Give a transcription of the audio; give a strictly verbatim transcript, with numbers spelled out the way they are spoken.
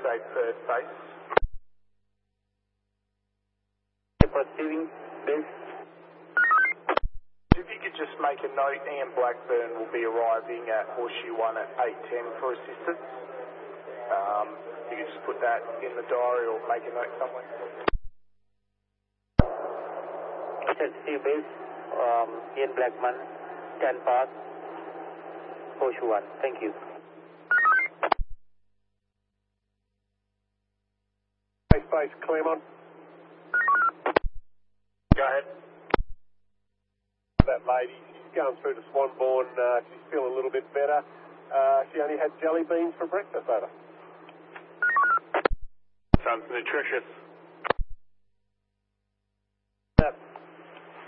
eight third base. Receiving base. If you could just make a note, Ian Blackburn will be arriving at Horseshoe one at eight ten for assistance. Um, you can just put that in the diary or make a note somewhere. Receive base, um, Ian Blackburn, ten past, Horseshoe one. Thank you. Base base, Claremont. Go ahead. That lady, she's going through to Swanbourne, uh, she's feeling a little bit better. Uh, she only had jelly beans for breakfast, over. Sounds nutritious.